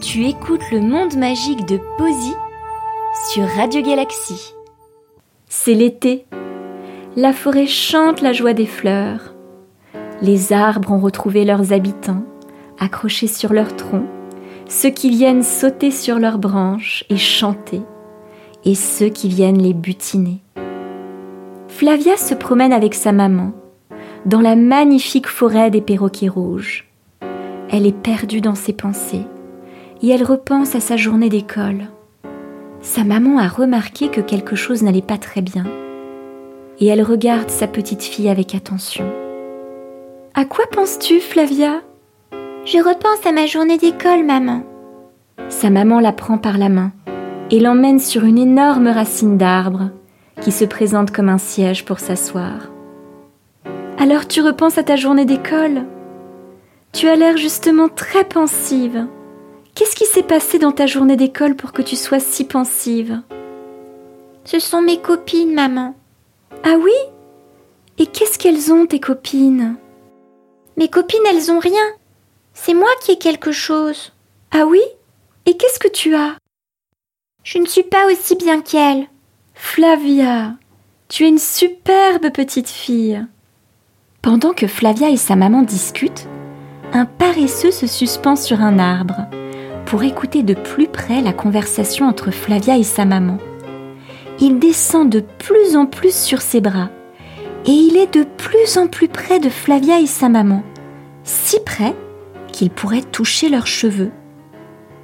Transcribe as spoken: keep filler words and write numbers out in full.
Tu écoutes le monde magique de Posy sur Radio Galaxie. C'est l'été. La forêt chante la joie des fleurs. Les arbres ont retrouvé leurs habitants, accrochés sur leurs troncs, ceux qui viennent sauter sur leurs branches et chanter, et ceux qui viennent les butiner. Flavia se promène avec sa maman dans la magnifique forêt des perroquets rouges. Elle est perdue dans ses pensées et elle repense à sa journée d'école. Sa maman a remarqué que quelque chose n'allait pas très bien et elle regarde sa petite fille avec attention. « À quoi penses-tu, Flavia ?»« Je repense à ma journée d'école, maman. » Sa maman la prend par la main et l'emmène sur une énorme racine d'arbre qui se présente comme un siège pour s'asseoir. « Alors tu repenses à ta journée d'école ? Tu as l'air justement très pensive. Qu'est-ce qui s'est passé dans ta journée d'école pour que tu sois si pensive ? » Ce sont mes copines, maman. Ah oui ? Et qu'est-ce qu'elles ont, tes copines ? Mes copines, elles ont rien. C'est moi qui ai quelque chose. Ah oui ? Et qu'est-ce que tu as ? Je ne suis pas aussi bien qu'elles. Flavia, tu es une superbe petite fille. Pendant que Flavia et sa maman discutent, un paresseux se suspend sur un arbre pour écouter de plus près la conversation entre Flavia et sa maman. Il descend de plus en plus sur ses bras et il est de plus en plus près de Flavia et sa maman, si près qu'il pourrait toucher leurs cheveux.